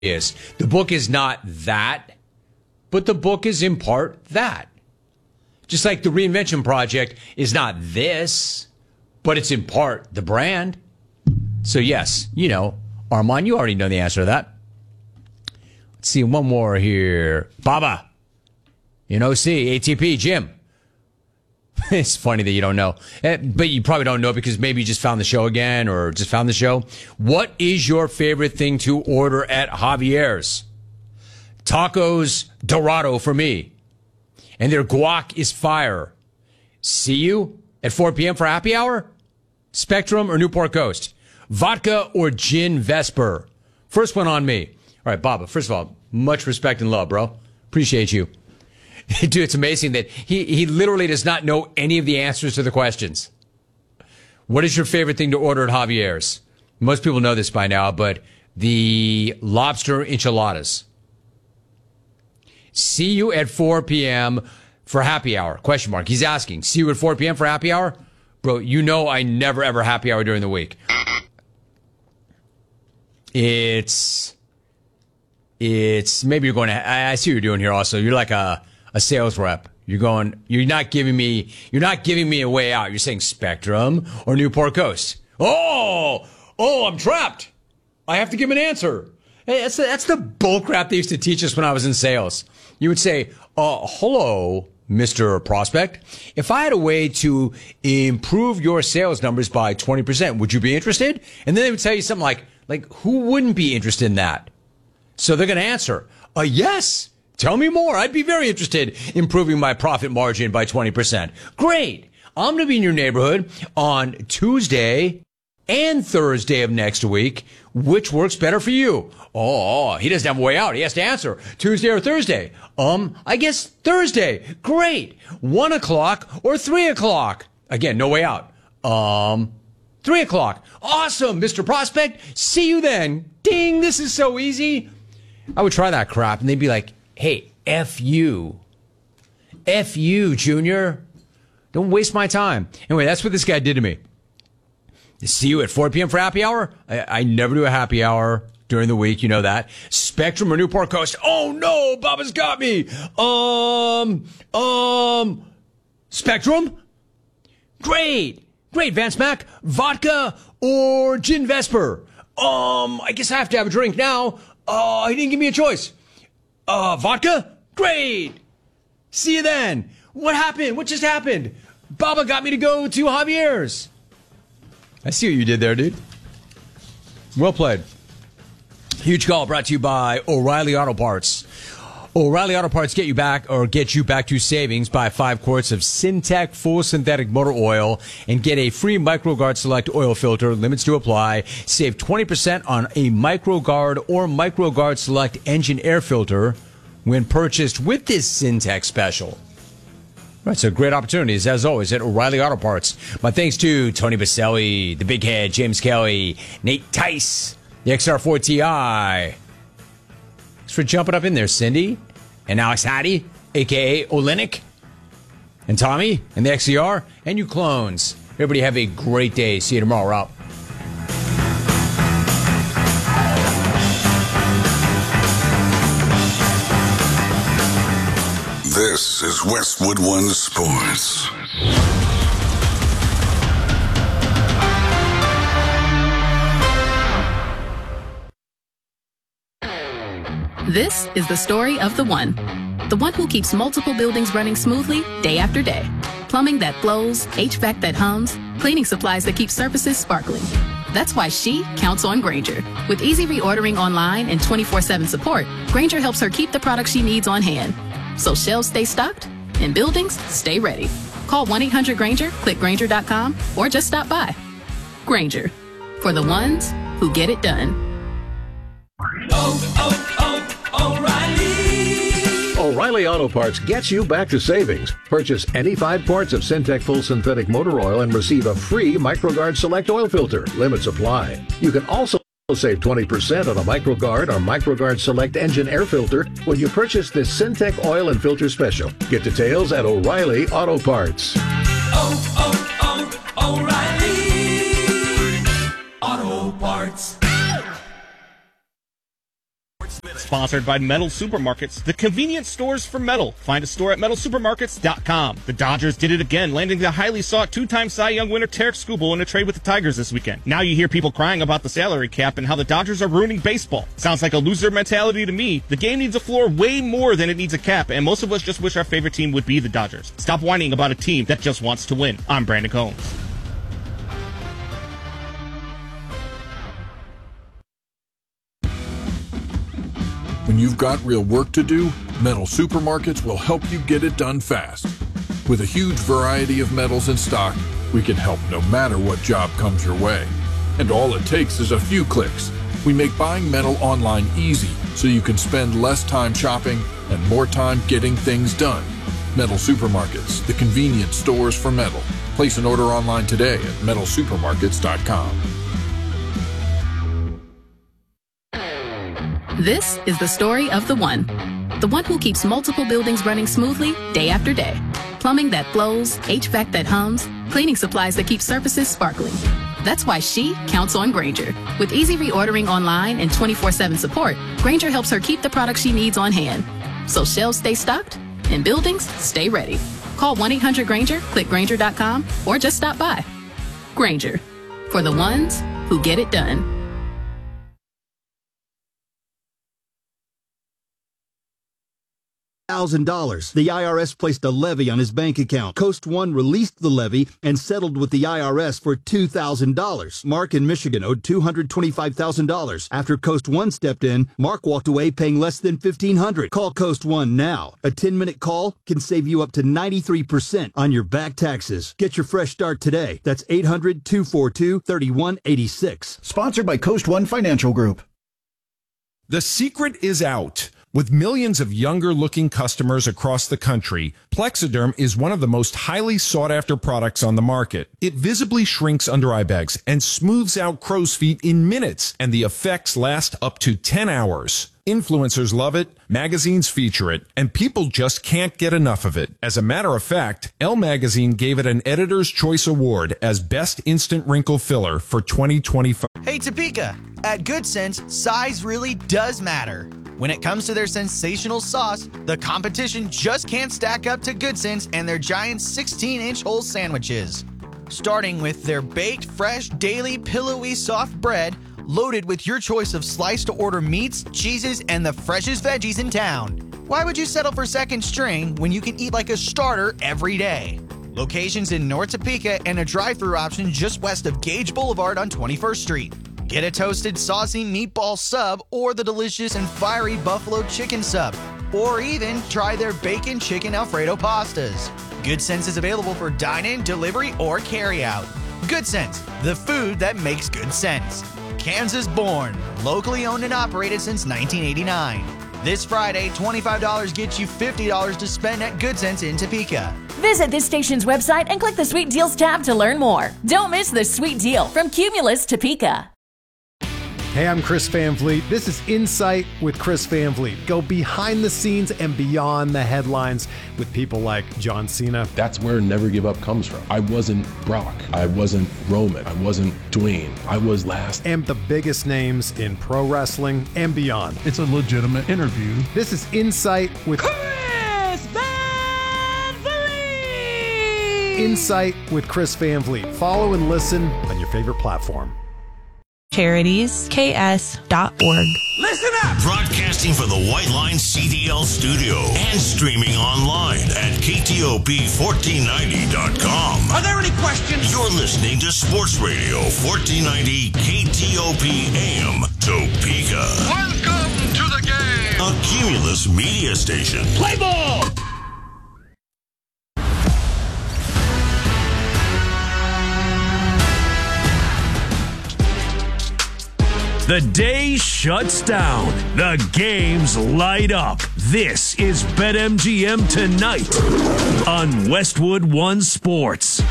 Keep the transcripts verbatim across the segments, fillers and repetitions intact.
is. The book is not that, but the book is in part that. Just like the Reinvention Project is not this, but it's in part the brand. So yes, you know, Armand, you already know the answer to that. Let's see, one more here. Baba, in O C, A T P, Jim. It's funny that you don't know, but you probably don't know because maybe you just found the show again or just found the show. What is your favorite thing to order at Javier's? Tacos Dorado for me. And their guac is fire. See you at four p.m. for happy hour? Spectrum or Newport Coast? Vodka or gin Vesper? First one on me. All right, Baba, first of all, much respect and love, bro. Appreciate you. Dude, it's amazing that he, he literally does not know any of the answers to the questions. What is your favorite thing to order at Javier's? Most people know this by now, but the lobster enchiladas. See you at four p.m. for happy hour? Question mark. He's asking. See you at four p.m. for happy hour? Bro, you know I never ever happy hour during the week. It's, it's, maybe you're going to, I, I see what you're doing here also. You're like a, a sales rep. You're going, you're not giving me, you're not giving me a way out. You're saying Spectrum or Newport Coast. Oh, oh, I'm trapped. I have to give an answer. Hey, that's the, that's the bull crap they used to teach us when I was in sales. You would say, uh, hello, Mister Prospect. If I had a way to improve your sales numbers by twenty percent, would you be interested? And then they would tell you something like, like, who wouldn't be interested in that? So they're going to answer, uh, yes, tell me more. I'd be very interested in improving my profit margin by twenty percent. Great. I'm going to be in your neighborhood on Tuesday and Thursday of next week. Which works better for you? Oh, he doesn't have a way out. He has to answer Tuesday or Thursday. Um, I guess Thursday. Great. One o'clock or three o'clock. Again, no way out. Um, three o'clock. Awesome, Mister Prospect. See you then. Ding. This is so easy. I would try that crap and they'd be like, hey, F you. F you, Junior. Don't waste my time. Anyway, that's what this guy did to me. See you at four p.m. for happy hour? I, I never do a happy hour during the week. You know that. Spectrum or Newport Coast? Oh, no. Baba's got me. Um, um, Spectrum? Great. Great, Vance Mac. Vodka or gin Vesper? Um, I guess I have to have a drink now. Uh, he didn't give me a choice. Uh, vodka? Great. See you then. What happened? What just happened? Baba got me to go to Javier's. I see what you did there, dude. Well played. Huge call brought to you by O'Reilly Auto Parts. O'Reilly Auto Parts get you back or get you back to savings. Buy five quarts of Syntec full synthetic motor oil and get a free MicroGuard Select oil filter. Limits to apply. Save twenty percent on a MicroGuard or MicroGuard Select engine air filter when purchased with this Syntec special. Right, so great opportunities, as always, at O'Reilly Auto Parts. My thanks to Tony Baselli, the Big Head, James Kelly, Nate Tice, the X R four Ti. Thanks for jumping up in there, Cindy, and Alex Hattie, a k a. Olenek, and Tommy, and the X C R, and you clones. Everybody have a great day. See you tomorrow. We're out. This is Westwood One Sports. This is the story of the one. The one who keeps multiple buildings running smoothly day after day. Plumbing that flows, H V A C that hums, cleaning supplies that keep surfaces sparkling. That's why she counts on Grainger. With easy reordering online and twenty-four seven support, Grainger helps her keep the products she needs on hand. So shelves stay stocked and buildings stay ready. Call one eight hundred Grainger, click Grainger dot com, or just stop by. Grainger, for the ones who get it done. Oh, oh, oh, O'Reilly! O'Reilly Auto Parts gets you back to savings. Purchase any five quarts of Syntec full synthetic motor oil and receive a free MicroGuard Select oil filter. Limits apply. You can also save twenty percent on a MicroGuard or MicroGuard Select engine air filter when you purchase this Syntec oil and filter special. Get details at O'Reilly Auto Parts. Oh, oh, oh, O'Reilly Auto Parts. Sponsored by Metal Supermarkets, the convenience stores for metal. Find a store at metal supermarkets dot com. The Dodgers did it again, landing the highly sought two-time Cy Young winner Tarek Skubal in a trade with the Tigers this weekend. Now you hear people crying about the salary cap and how the Dodgers are ruining baseball. Sounds like a loser mentality to me. The game needs a floor way more than it needs a cap, and most of us just wish our favorite team would be the Dodgers. Stop whining about a team that just wants to win. I'm Brandon Combs. When you've got real work to do, Metal Supermarkets will help you get it done fast. With a huge variety of metals in stock, we can help no matter what job comes your way. And all it takes is a few clicks. We make buying metal online easy so you can spend less time shopping and more time getting things done. Metal Supermarkets, the convenience stores for metal. Place an order online today at metal supermarkets dot com. This is the story of the one. The one who keeps multiple buildings running smoothly day after day. Plumbing that flows, H V A C that hums, cleaning supplies that keep surfaces sparkling. That's why she counts on Grainger. With easy reordering online and twenty-four seven support, Grainger helps her keep the products she needs on hand. So shelves stay stocked and buildings stay ready. Call one eight hundred Grainger, click Grainger dot com, or just stop by. Grainger, for the ones who get it done. one thousand dollars. The I R S placed a levy on his bank account. Coast One released the levy and settled with the I R S for two thousand dollars. Mark in Michigan owed two hundred twenty-five thousand dollars. After Coast One stepped in, Mark walked away paying less than fifteen hundred dollars. Call Coast One now. A ten-minute call can save you up to ninety-three percent on your back taxes. Get your fresh start today. That's eight hundred, two four two, three one eight six. Sponsored by Coast One Financial Group. The secret is out. With millions of younger-looking customers across the country, Plexiderm is one of the most highly sought-after products on the market. It visibly shrinks under eye bags and smooths out crow's feet in minutes, and the effects last up to ten hours. Influencers love it, magazines feature it, and people just can't get enough of it. As a matter of fact, Elle Magazine gave it an Editor's Choice Award as Best Instant Wrinkle Filler for twenty twenty-five. Hey Topeka, at Good Sense, size really does matter. When it comes to their sensational sauce, the competition just can't stack up to Good Sense and their giant sixteen inch whole sandwiches. Starting with their baked, fresh, daily, pillowy, soft bread, loaded with your choice of slice-to-order meats, cheeses, and the freshest veggies in town. Why would you settle for second string when you can eat like a starter every day? Locations in North Topeka and a drive-thru option just west of Gage Boulevard on twenty-first street. Get a toasted, saucy meatball sub or the delicious and fiery buffalo chicken sub. Or even try their bacon chicken Alfredo pastas. Good Sense is available for dine-in, delivery, or carry-out. Good Sense, the food that makes good sense. Kansas born, locally owned and operated since nineteen eighty-nine. This Friday, twenty-five dollars gets you fifty dollars to spend at Good Sense in Topeka. Visit this station's website and click the Sweet Deals tab to learn more. Don't miss the sweet deal from Cumulus Topeka. Hey, I'm Chris Van Vliet. This is Insight with Chris Van Vliet. Go behind the scenes and beyond the headlines with people like John Cena. That's where Never Give Up comes from. I wasn't Brock. I wasn't Roman. I wasn't Dwayne. I was last. And the biggest names in pro wrestling and beyond. It's a legitimate interview. This is Insight with Chris Van Vliet! Insight with Chris Van Vliet. Follow and listen on your favorite platform. Charities K S dot org. Listen up! Broadcasting from the White Line C D L studio and streaming online at K T O P fourteen ninety dot com. Are there any questions? You're listening to Sports Radio fourteen ninety K T O P A M Topeka. Welcome to the game! A Cumulus media station. Play ball! The day shuts down. The games light up. This is BetMGM Tonight on Westwood One Sports.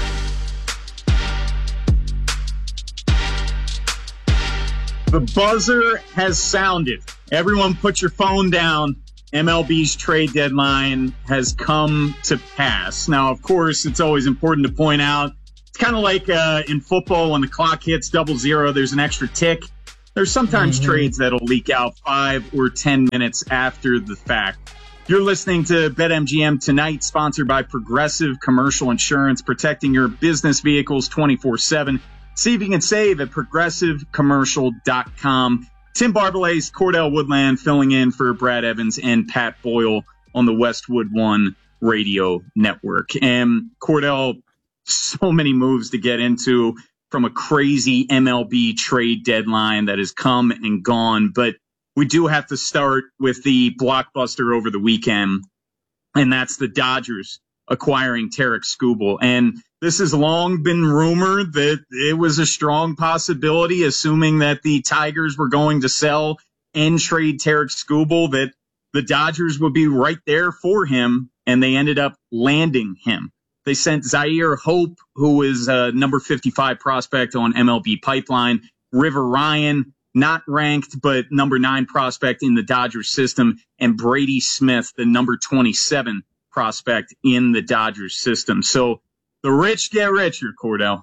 The buzzer has sounded. Everyone put your phone down. M L B's trade deadline has come to pass. Now, of course, it's always important to point out, it's kind of like uh, in football when the clock hits double zero, there's an extra tick. There's sometimes Mm-hmm. trades that'll leak out five or ten minutes after the fact. You're listening to BetMGM Tonight, sponsored by Progressive Commercial Insurance, protecting your business vehicles twenty-four seven. See if you can save at progressive commercial dot com. Tim Barbalace, Cordell Woodland filling in for Brad Evans and Pat Boyle on the Westwood One Radio Network. And Cordell, so many moves to get into from a crazy M L B trade deadline that has come and gone. But we do have to start with the blockbuster over the weekend, and that's the Dodgers acquiring Tarik Skubal. And this has long been rumored that it was a strong possibility, assuming that the Tigers were going to sell and trade Tarik Skubal, that the Dodgers would be right there for him, and they ended up landing him. They sent Zaire Hope, who is a number fifty-five prospect on M L B Pipeline, River Ryan, not ranked, but number nine prospect in the Dodgers system, and Brady Smith, the number twenty-seven prospect in the Dodgers system. So the rich get richer, Cordell.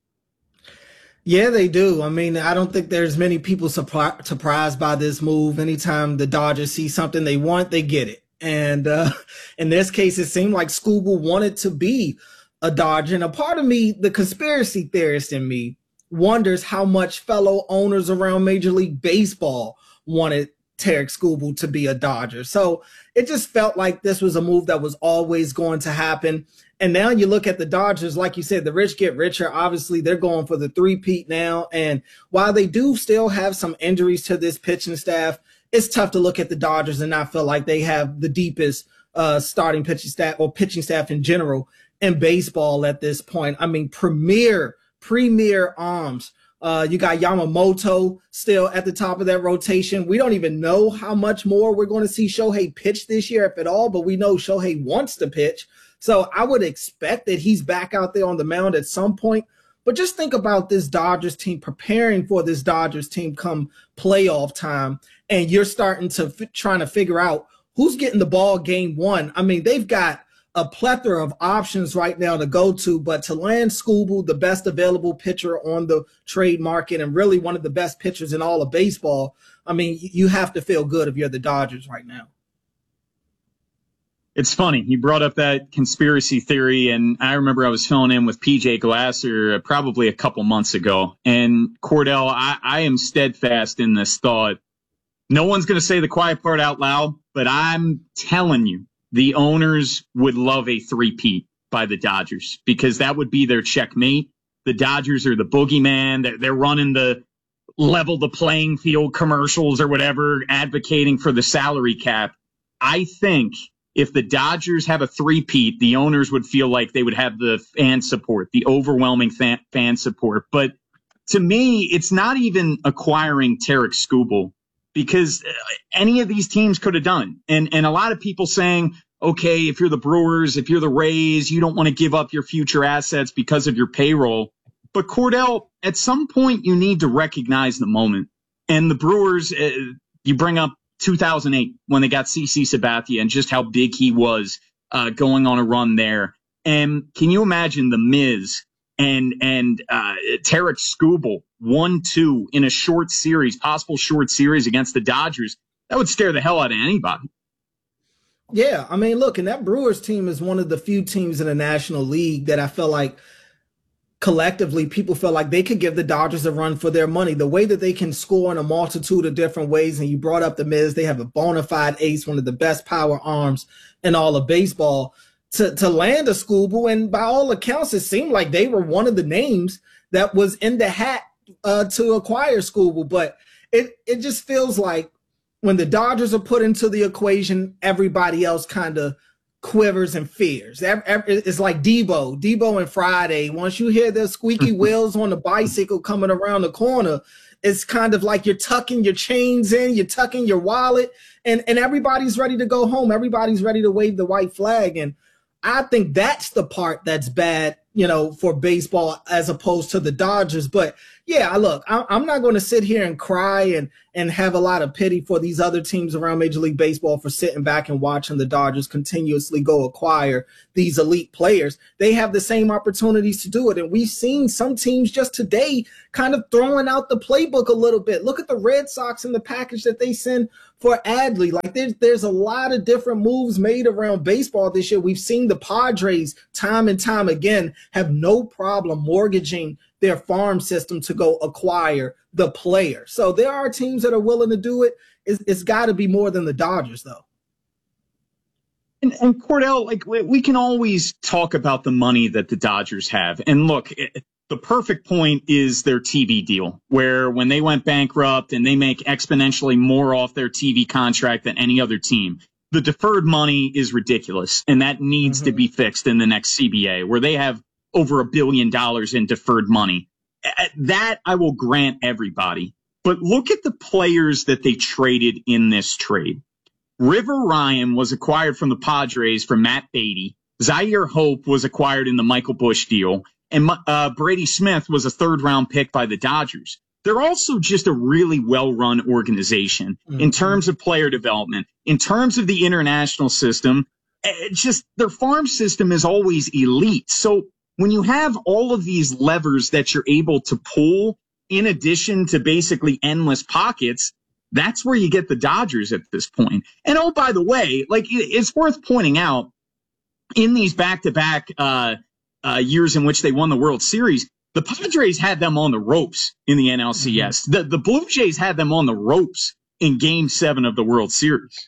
Yeah, they do. I mean, I don't think there's many people surpri- surprised by this move. Anytime the Dodgers see something they want, they get it. And uh, in this case, it seemed like Skubal wanted to be a Dodger. And a part of me, the conspiracy theorist in me, wonders how much fellow owners around Major League Baseball wanted Tarik Skubal to be a Dodger. So it just felt like this was a move that was always going to happen. And now you look at the Dodgers, like you said, the rich get richer. Obviously, they're going for the three-peat now. And while they do still have some injuries to this pitching staff, it's tough to look at the Dodgers and not feel like they have the deepest uh, starting pitching staff or pitching staff in general in baseball at this point. I mean, premier, premier arms. Uh, you got Yamamoto still at the top of that rotation. We don't even know how much more we're going to see Shohei pitch this year, if at all, but we know Shohei wants to pitch. So I would expect that he's back out there on the mound at some point. But just think about this Dodgers team, preparing for this Dodgers team come playoff time, and you're starting to f- trying to figure out who's getting the ball game one. I mean, they've got a plethora of options right now to go to, but to land Skubal, the best available pitcher on the trade market and really one of the best pitchers in all of baseball, I mean, you have to feel good if you're the Dodgers right now. It's funny. You brought up that conspiracy theory, and I remember I was filling in with P J Glasser probably a couple months ago. And Cordell, I, I am steadfast in this thought. No one's going to say the quiet part out loud, but I'm telling you, the owners would love a three-peat by the Dodgers because that would be their checkmate. The Dodgers are the boogeyman. They're, they're running the level the playing field commercials or whatever, advocating for the salary cap. I think if the Dodgers have a three-peat, the owners would feel like they would have the fan support, the overwhelming fan, fan support. But to me, it's not even acquiring Tarik Skubal, because any of these teams could have done. And and a lot of people saying, okay, if you're the Brewers, if you're the Rays, you don't want to give up your future assets because of your payroll. But Cordell, at some point, you need to recognize the moment. And the Brewers, uh, you bring up two thousand eight when they got CeCe Sabathia and just how big he was uh, going on a run there. And can you imagine the Miz and and uh, Tarik Skubal one two in a short series, possible short series against the Dodgers? That would scare the hell out of anybody. Yeah, I mean, look, and that Brewers team is one of the few teams in the National League that I feel like collectively people feel like they could give the Dodgers a run for their money. The way that they can score in a multitude of different ways, and you brought up the Miz, they have a bona fide ace, one of the best power arms in all of baseball. To, to land a Skubal, and by all accounts, it seemed like they were one of the names that was in the hat uh, to acquire Skubal. But it, it just feels like when the Dodgers are put into the equation, everybody else kind of quivers and fears. It's like Debo, Debo and Friday. Once you hear the squeaky wheels on the bicycle coming around the corner, it's kind of like you're tucking your chains in, you're tucking your wallet, and, and everybody's ready to go home. Everybody's ready to wave the white flag. And I think that's the part that's bad, you know, for baseball as opposed to the Dodgers. But yeah, look, I'm not going to sit here and cry and, and have a lot of pity for these other teams around Major League Baseball for sitting back and watching the Dodgers continuously go acquire these elite players. They have the same opportunities to do it. And we've seen some teams just today kind of throwing out the playbook a little bit. Look at the Red Sox and the package that they send for Adley. Like there's, there's a lot of different moves made around baseball this year. We've seen the Padres time and time again have no problem mortgaging their farm system to go acquire the player. So there are teams that are willing to do it. It's, it's got to be more than the Dodgers, though. And, and Cordell, like we, we can always talk about the money that the Dodgers have. And look, it, the perfect point is their T V deal, where when they went bankrupt and they make exponentially more off their T V contract than any other team, the deferred money is ridiculous. And that needs mm-hmm. to be fixed in the next C B A, where they have over a billion dollars in deferred money. That I will grant everybody. But look at the players that they traded in this trade. River Ryan was acquired from the Padres for Matt Beatty. Zaire Hope was acquired in the Michael Busch deal. And uh, Brady Smith was a third round pick by the Dodgers. They're also just a really well-run organization mm-hmm. in terms of player development, in terms of the international system. It's just their farm system is always elite. So when you have all of these levers that you're able to pull, in addition to basically endless pockets, that's where you get the Dodgers at this point. And oh, by the way, like it's worth pointing out, in these back-to-back uh, uh, years in which they won the World Series, the Padres had them on the ropes in the N L C S. Mm-hmm. The, the Blue Jays had them on the ropes in Game seven of the World Series.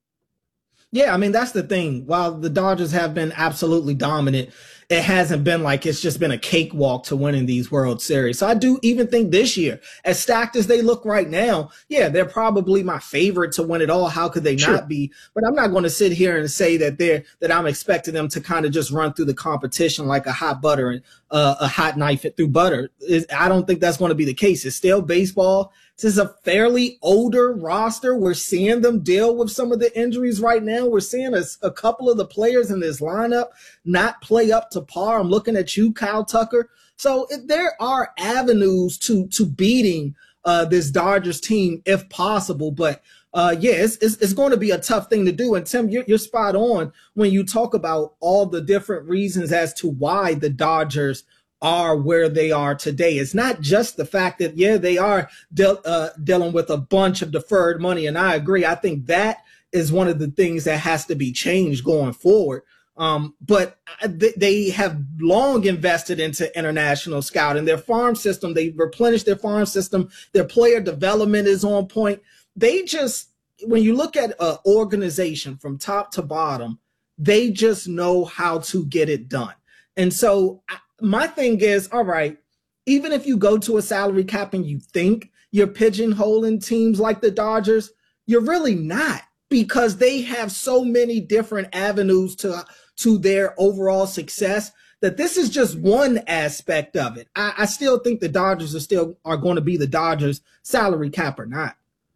Yeah, I mean, that's the thing. While the Dodgers have been absolutely dominant, it hasn't been like it's just been a cakewalk to winning these World Series. So I do even think this year, as stacked as they look right now, yeah, they're probably my favorite to win it all. How could they sure. not be? But I'm not going to sit here and say that they're that I'm expecting them to kind of just run through the competition like a hot butter and uh, a hot knife it through butter. I don't think that's going to be the case. It's still baseball. This is a fairly older roster. We're seeing them deal with some of the injuries right now. We're seeing a, a couple of the players in this lineup not play up to par. I'm looking at you, Kyle Tucker. So it, there are avenues to to beating uh, this Dodgers team if possible. But uh, yeah, it's, it's, it's going to be a tough thing to do. And Tim, you're, you're spot on when you talk about all the different reasons as to why the Dodgers are where they are today. It's not just the fact that, yeah, they are de- uh, dealing with a bunch of deferred money. And I agree. I think that is one of the things that has to be changed going forward. Um, but th- they have long invested into international scouting. Their farm system, they've replenished their farm system. Their player development is on point. They just, when you look at an organization from top to bottom, they just know how to get it done. And so I, my thing is, all right, even if you go to a salary cap and you think you're pigeonholing teams like the Dodgers, you're really not, because they have so many different avenues to, to their overall success that this is just one aspect of it. I, I still think the Dodgers are still are going to be the Dodgers, salary cap or not.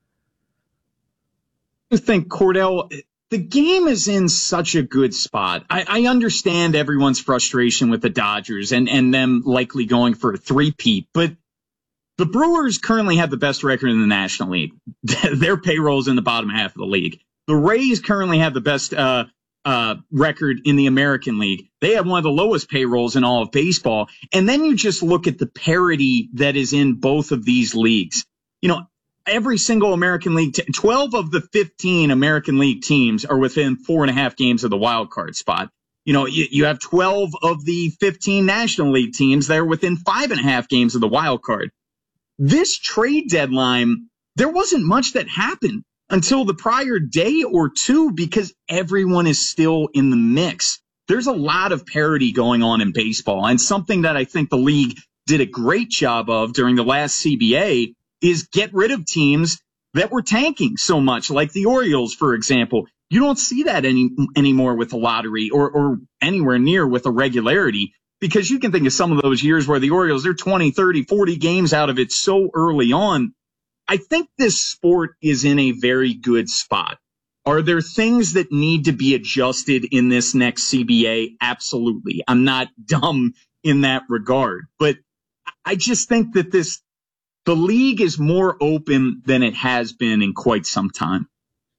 I think, Cordell, the game is in such a good spot. I, I understand everyone's frustration with the Dodgers and, and them likely going for a three-peat, but the Brewers currently have the best record in the National League. Their payroll's in the bottom half of the league. The Rays currently have the best uh, uh, record in the American League. They have one of the lowest payrolls in all of baseball. And then you just look at the parity that is in both of these leagues. You know, every single American League, t- twelve of the fifteen American League teams are within four and a half games of the wild card spot. You know, you, you have twelve of the fifteen National League teams that are within five and a half games of the wild card. This trade deadline, there wasn't much that happened until the prior day or two because everyone is still in the mix. There's a lot of parity going on in baseball, and something that I think the league did a great job of during the last C B A is get rid of teams that were tanking so much, like the Orioles, for example. You don't see that any anymore with the lottery or, or anywhere near with a regularity, because you can think of some of those years where the Orioles, they're twenty, thirty, forty games out of it so early on. I think this sport is in a very good spot. Are there things that need to be adjusted in this next C B A? Absolutely. I'm not dumb in that regard, but I just think that this the league is more open than it has been in quite some time.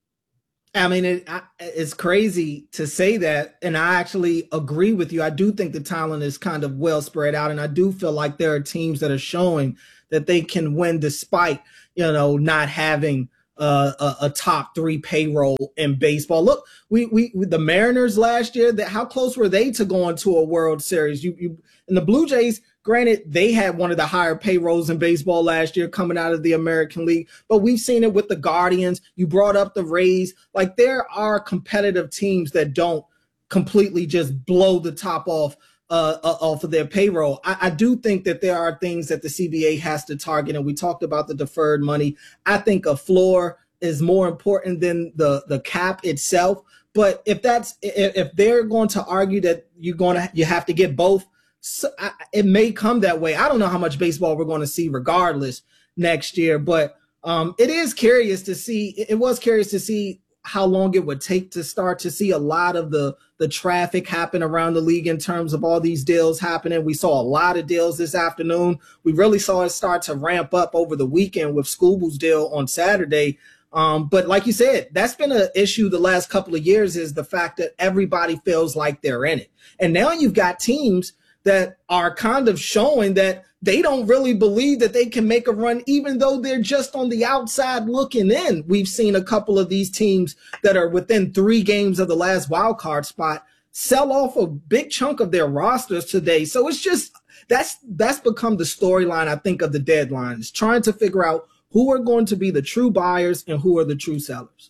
I mean, it, it's crazy to say that, and I actually agree with you. I do think the talent is kind of well spread out, and I do feel like there are teams that are showing that they can win despite, you know, not having uh, a, a top three payroll in baseball. Look, we we the Mariners last year, that how close were they to going to a World Series? You you and the Blue Jays. Granted, they had one of the higher payrolls in baseball last year coming out of the American League, but we've seen it with the Guardians. You brought up the Rays. Like, there are competitive teams that don't completely just blow the top off uh, off of their payroll. I, I do think that there are things that the C B A has to target, and we talked about the deferred money. I think a floor is more important than the, the cap itself. But if that's if, if they're going to argue that you're going to you have to get both, so I, it may come that way. I don't know how much baseball we're going to see regardless next year, but um, it is curious to see. It was curious to see how long it would take to start to see a lot of the, the traffic happen around the league in terms of all these deals happening. We saw a lot of deals this afternoon. We really saw it start to ramp up over the weekend with Scooble's deal on Saturday. Um, but like you said, that's been an issue the last couple of years, is the fact that everybody feels like they're in it. And now you've got teams that are kind of showing that they don't really believe that they can make a run, even though they're just on the outside looking in. We've seen a couple of these teams that are within three games of the last wild card spot sell off a big chunk of their rosters today. So it's just, that's, that's become the storyline, I think, of the deadline, is trying to figure out who are going to be the true buyers and who are the true sellers.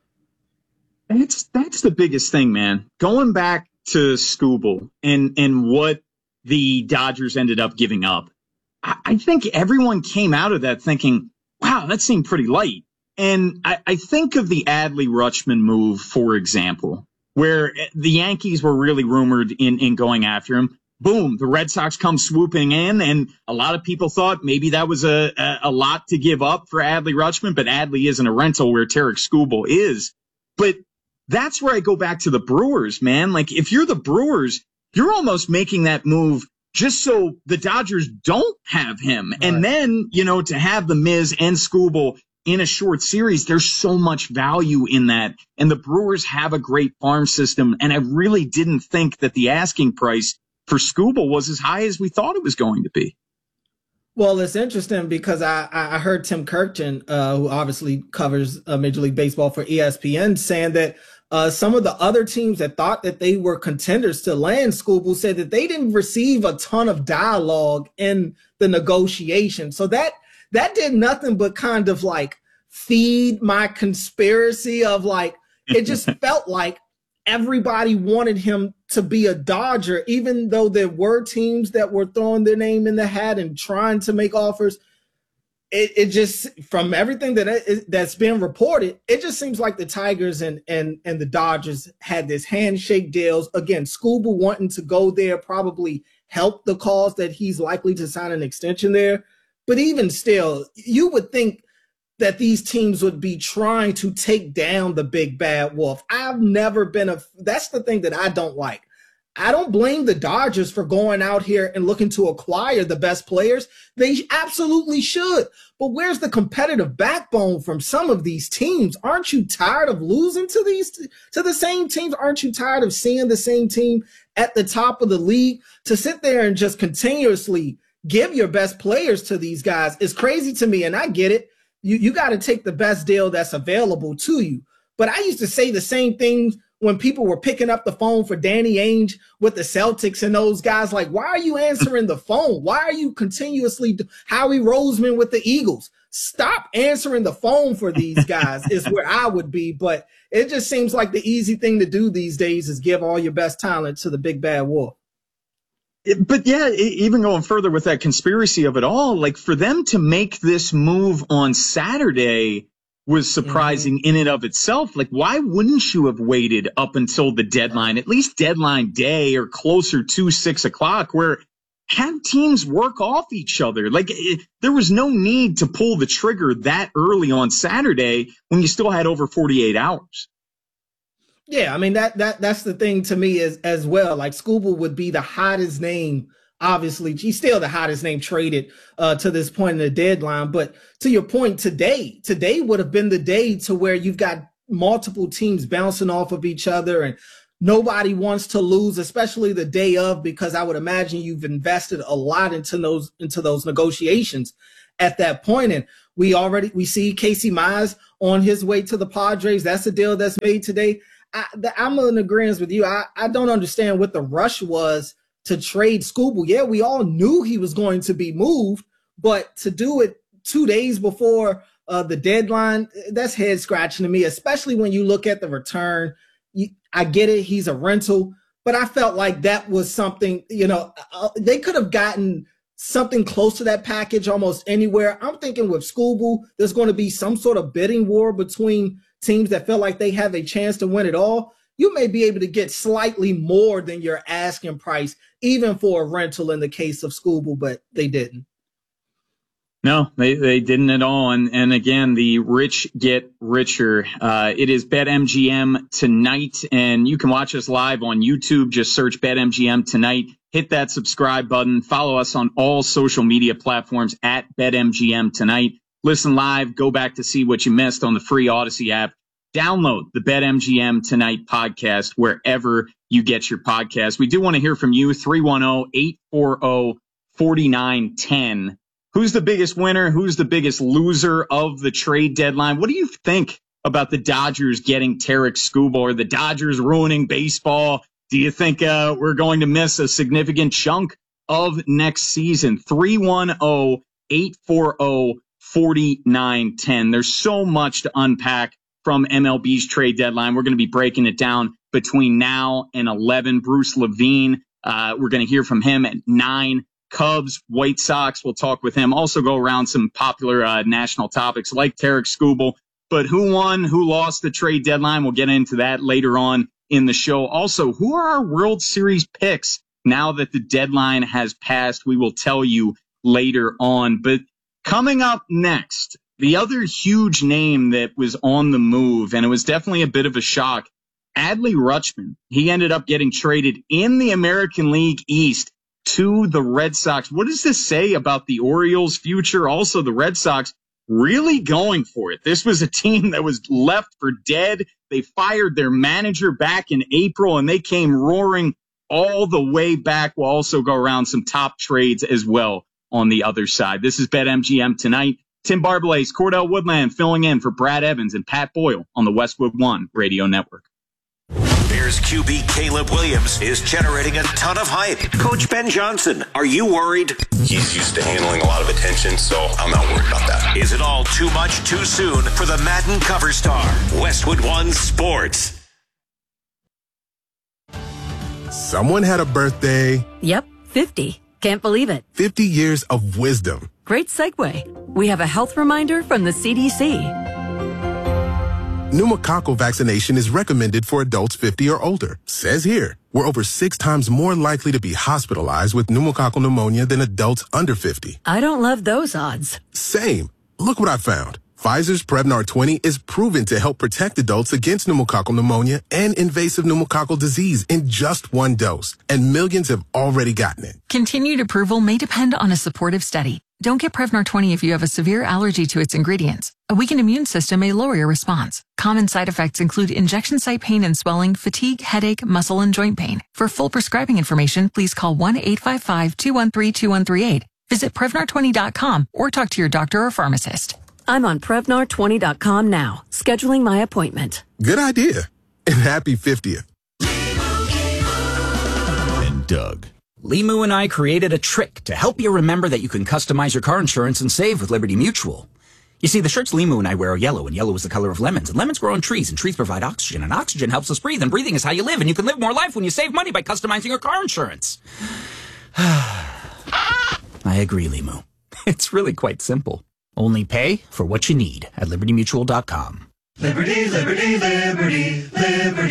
That's, that's the biggest thing, man. Going back to Scooble and, and what the Dodgers ended up giving up, I, I think everyone came out of that thinking, wow, that seemed pretty light. And I, I think of the Adley Rutschman move, for example, where the Yankees were really rumored in, in going after him. Boom, the Red Sox come swooping in, and a lot of people thought maybe that was a, a, a lot to give up for Adley Rutschman, but Adley isn't a rental where Tarek Skubal is. But that's where I go back to the Brewers, man. Like, if you're the Brewers, you're almost making that move just so the Dodgers don't have him. Right. And then, you know, to have the Miz and Skubal in a short series, there's so much value in that. And the Brewers have a great farm system. And I really didn't think that the asking price for Skubal was as high as we thought it was going to be. Well, it's interesting because I, I heard Tim Kirkton, uh, who obviously covers uh, Major League Baseball for E S P N, saying that uh, some of the other teams that thought that they were contenders to land Skubal said that they didn't receive a ton of dialogue in the negotiation. So that that did nothing but kind of like feed my conspiracy of like, it just felt like everybody wanted him to be a Dodger, even though there were teams that were throwing their name in the hat and trying to make offers. It, it just, from everything that it, that's been reported, it just seems like the Tigers and and and the Dodgers had this handshake deals. Again, Skubal wanting to go there probably helped the cause that he's likely to sign an extension there. But even still, you would think that these teams would be trying to take down the big bad wolf. I've never been a, that's the thing that I don't like. I don't blame the Dodgers for going out here and looking to acquire the best players. They absolutely should. But where's the competitive backbone from some of these teams? Aren't you tired of losing to these, to the same teams? Aren't you tired of seeing the same team at the top of the league? To sit there and just continuously give your best players to these guys is crazy to me. And I get it. You you got to take the best deal that's available to you. But I used to say the same things when people were picking up the phone for Danny Ainge with the Celtics and those guys. Like, why are you answering the phone? Why are you continuously Howie Roseman with the Eagles? Stop answering the phone for these guys is where I would be. But it just seems like the easy thing to do these days is give all your best talent to the big bad wolf. But yeah, even going further with that conspiracy of it all, like for them to make this move on Saturday was surprising mm-hmm. in and of itself. Like, why wouldn't you have waited up until the deadline, at least deadline day or closer to six o'clock, where have teams work off each other? Like, it, there was no need to pull the trigger that early on Saturday when you still had over forty-eight hours. Yeah, I mean, that that that's the thing to me is as well. Like, Skubal would be the hottest name obviously he's still the hottest name traded uh, to this point in the deadline. But to your point, today, today would have been the day to where you've got multiple teams bouncing off of each other and nobody wants to lose, especially the day of, because I would imagine you've invested a lot into those into those negotiations at that point. And we already we see Casey Mize on his way to the Padres. That's a deal that's made today. I, I'm in agreement with you. I, I don't understand what the rush was to trade Skubal. Yeah, we all knew he was going to be moved, but to do it two days before uh, the deadline, that's head scratching to me, especially when you look at the return. You, I get it. He's a rental, but I felt like that was something, you know, uh, they could have gotten something close to that package almost anywhere. I'm thinking with Skubal, there's going to be some sort of bidding war between teams that feel like they have a chance to win it all. You may be able to get slightly more than your asking price, even for a rental in the case of Skubal, but they didn't. No, they, they didn't at all. And, and again, the rich get richer. Uh, it is BetMGM tonight, and you can watch us live on YouTube. Just search BetMGM tonight. Hit that subscribe button. Follow us on all social media platforms at BetMGM tonight. Listen live. Go back to see what you missed on the free Odyssey app. Download the BetMGM Tonight podcast wherever you get your podcast. We do want to hear from you. three one zero, eight four zero, four nine one zero. Who's the biggest winner? Who's the biggest loser of the trade deadline? What do you think about the Dodgers getting Tarik Skubal, or the Dodgers ruining baseball? Do you think uh, we're going to miss a significant chunk of next season? three one zero, eight four zero, four nine one zero. There's so much to unpack from M L B's trade deadline. We're going to be breaking it down between now and eleven. Bruce Levine, uh, we're going to hear from him at nine. Cubs, White Sox, we'll talk with him. Also go around some popular uh, national topics like Tarik Skubal. But who won, who lost the trade deadline? We'll get into that later on in the show. Also, who are our World Series picks now that the deadline has passed? We will tell you later on. But coming up next, the other huge name that was on the move, and it was definitely a bit of a shock, Adley Rutschman. He ended up getting traded in the American League East to the Red Sox. What does this say about the Orioles' future? Also, the Red Sox really going for it. This was a team that was left for dead. They fired their manager back in April, and they came roaring all the way back. We'll also go around some top trades as well on the other side. This is BetMGM Tonight. Tim Barbalace, Cordell Woodland filling in for Brad Evans and Pat Boyle on the Westwood One Radio Network. Bears Q B Caleb Williams is generating a ton of hype. Coach Ben Johnson, are you worried? He's used to handling a lot of attention, so I'm not worried about that. Is it all too much too soon for the Madden cover star? Westwood One Sports. Someone had a birthday. Yep, fifty. Can't believe it. fifty years of wisdom. Great segue. We have a health reminder from the C D C. Pneumococcal vaccination is recommended for adults fifty or older. Says here, we're over six times more likely to be hospitalized with pneumococcal pneumonia than adults under fifty. I don't love those odds. Same. Look what I found. Pfizer's Prevnar twenty is proven to help protect adults against pneumococcal pneumonia and invasive pneumococcal disease in just one dose. And millions have already gotten it. Continued approval may depend on a supportive study. Don't get Prevnar twenty if you have a severe allergy to its ingredients. A weakened immune system may lower your response. Common side effects include injection site pain and swelling, fatigue, headache, muscle, and joint pain. For full prescribing information, please call one eight five five, two one three, two one three eight. Visit Prevnar twenty dot com or talk to your doctor or pharmacist. I'm on Prevnar twenty dot com now, scheduling my appointment. Good idea. And happy fiftieth. And Doug. Limu and I created a trick to help you remember that you can customize your car insurance and save with Liberty Mutual. You see, the shirts Limu and I wear are yellow, and yellow is the color of lemons, and lemons grow on trees, and trees provide oxygen, and oxygen helps us breathe, and breathing is how you live, and you can live more life when you save money by customizing your car insurance. I agree, Limu. It's really quite simple. Only pay for what you need at liberty mutual dot com. Liberty, liberty, liberty, liberty.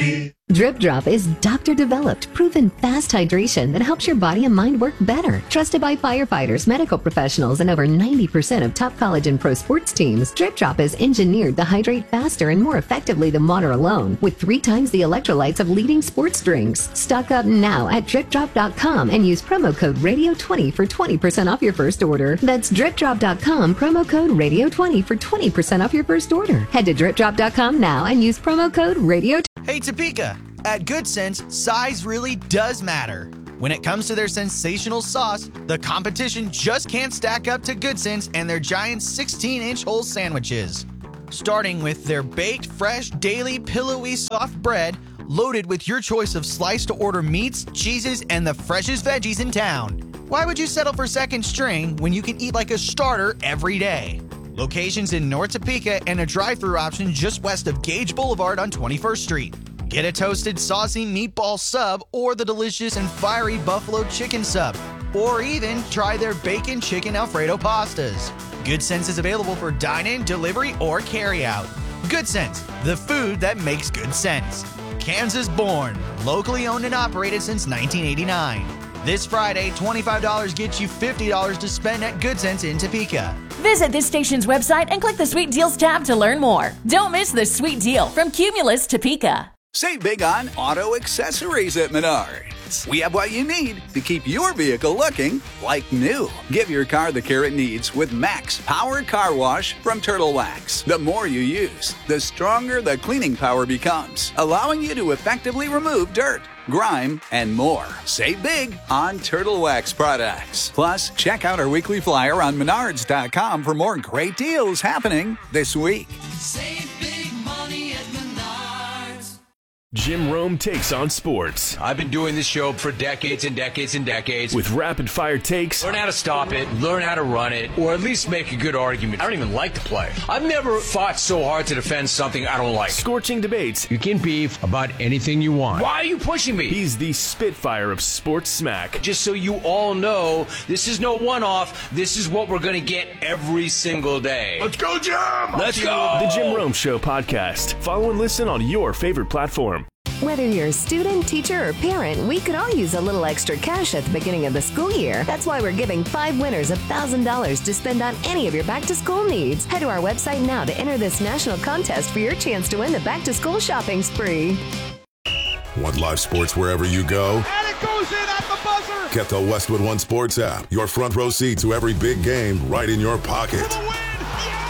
Drip Drop is doctor-developed, proven fast hydration that helps your body and mind work better. Trusted by firefighters, medical professionals, and over ninety percent of top college and pro sports teams, Drip Drop is engineered to hydrate faster and more effectively than water alone, with three times the electrolytes of leading sports drinks. Stock up now at drip drop dot com and use promo code radio twenty for twenty percent off your first order. That's drip drop dot com, promo code radio twenty for twenty percent off your first order. Head to drip drop dot com now and use promo code radio twenty. Hey, Topeka, at Good Sense, size really does matter. When it comes to their sensational sauce, the competition just can't stack up to Good Sense and their giant sixteen-inch whole sandwiches. Starting with their baked, fresh, daily, pillowy, soft bread, loaded with your choice of sliced-to-order meats, cheeses, and the freshest veggies in town. Why would you settle for second string when you can eat like a starter every day? Locations in North Topeka and a drive-thru option just west of Gage Boulevard on twenty-first Street. Get a toasted, saucy meatball sub or the delicious and fiery buffalo chicken sub. Or even try their bacon chicken Alfredo pastas. Good Sense is available for dine-in, delivery, or carry-out. Good Sense, the food that makes good sense. Kansas born, locally owned and operated since nineteen eighty-nine. This Friday, twenty-five dollars gets you fifty dollars to spend at Good Sense in Topeka. Visit this station's website and click the Sweet Deals tab to learn more. Don't miss the sweet deal from Cumulus Topeka. Save big on auto accessories at Menards. We have what you need to keep your vehicle looking like new. Give your car the care it needs with Max Power Car Wash from Turtle Wax. The more you use, the stronger the cleaning power becomes, allowing you to effectively remove dirt, grime, and more. Save big on Turtle Wax products. Plus, check out our weekly flyer on menards dot com for more great deals happening this week. Save big money at Menards. Jim Rome takes on sports. I've been doing this show for decades and decades and decades. With rapid-fire takes. Learn how to stop it, learn how to run it, or at least make a good argument. I don't even like to play. I've never fought so hard to defend something I don't like. Scorching debates. You can beef about anything you want. Why are you pushing me? He's the Spitfire of sports smack. Just so you all know, this is no one-off. This is what we're going to get every single day. Let's go, Jim! Let's go! The Jim Rome Show podcast. Follow and listen on your favorite platform. Whether you're a student, teacher, or parent, we could all use a little extra cash at the beginning of the school year. That's why we're giving five winners one thousand dollars to spend on any of your back-to-school needs. Head to our website now to enter this national contest for your chance to win the back-to-school shopping spree. Want live sports wherever you go? And it goes in at the buzzer! Get the Westwood One Sports app. Your front row seat to every big game right in your pocket. For the win! Yeah!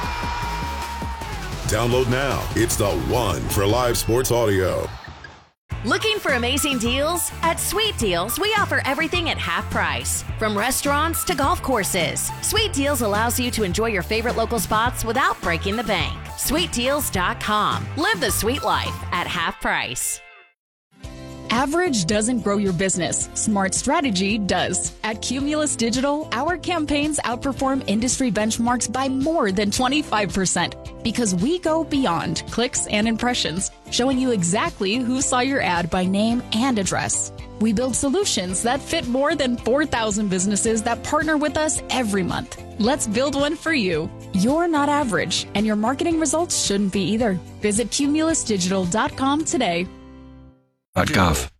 Download now. It's the one for live sports audio. Looking for amazing deals? At Sweet Deals, we offer everything at half price. From restaurants to golf courses, Sweet Deals allows you to enjoy your favorite local spots without breaking the bank. sweet deals dot com. Live the sweet life at half price. Average doesn't grow your business. Smart strategy does. At Cumulus Digital, our campaigns outperform industry benchmarks by more than twenty-five percent because we go beyond clicks and impressions, showing you exactly who saw your ad by name and address. We build solutions that fit more than four thousand businesses that partner with us every month. Let's build one for you. You're not average, and your marketing results shouldn't be either. Visit cumulus digital dot com today. .gov.